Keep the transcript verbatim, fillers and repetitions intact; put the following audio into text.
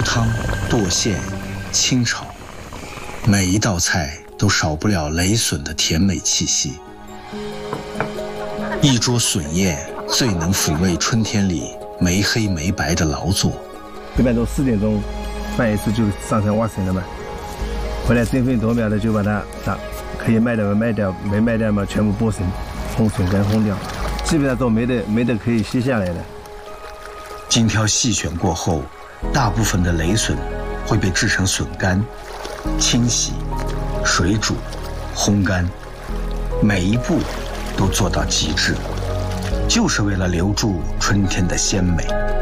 汤、剁馅、清炒，每一道菜都少不了雷笋的甜美气息。一桌笋宴最能抚慰春天里没黑没白的劳作。 一般都四点钟办一次就上山挖笋了嘛，回来争分夺秒的就把它打，可以卖掉嘛卖掉，没卖掉嘛全部剥笋，烘笋干烘掉，基本上都没得没得可以歇下来的。 精挑细选过后，大部分的雷笋会被制成笋干，清洗、水煮、烘干，每一步都做到极致，就是为了留住春天的鲜美。